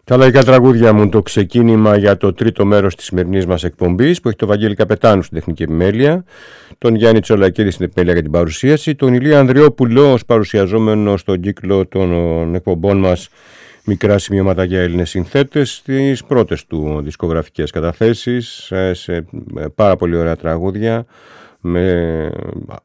Τα λαϊκά τραγούδια μου, το ξεκίνημα για το τρίτο μέρος της σημερινής μας εκπομπής, που έχει τον Βαγγέλη Καπετάνου στην τεχνική επιμέλεια, τον Γιάννη Τσολακίδη στην επιμέλεια για την παρουσίαση, τον Ηλία Ανδριόπουλο ως παρουσιαζόμενο στον κύκλο των εκπομπών μας μικρά σημειώματα για Έλληνες συνθέτες, στις πρώτες του δισκογραφικές καταθέσεις, σε πάρα πολύ ωραία τραγούδια, με